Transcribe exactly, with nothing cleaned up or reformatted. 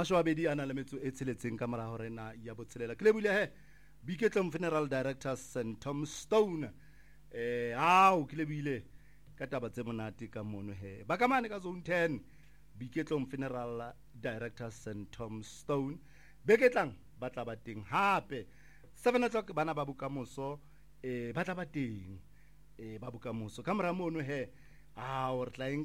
masho a bedi a na le metso e tsheletseng ka mora hore na ya botshelela ke le bule he Biketlong Funeral Director Saint Tom Stone eh hao ke le bile ka taba tse monate ka mono he ba ka mane ka zone ten Biketlong Funeral Director Saint Tom Stone beketlang ba tla ba teng hape seven o'clock bana ba bokamoso eh ba tla ba teng eh ba bokamoso ka mora mono he ah o re tla